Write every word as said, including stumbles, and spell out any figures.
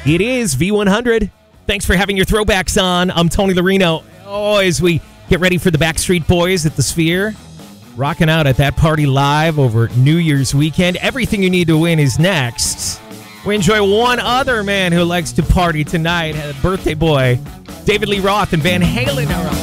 It is V one hundred. Thanks for having your throwbacks on. I'm Tony Larino. Oh, as we get ready for the Backstreet Boys at the Sphere, rocking out at that party live over New Year's weekend. Everything You Need to Win is next. We enjoy one other man who likes to party tonight, a birthday boy. David Lee Roth and Van Halen are up.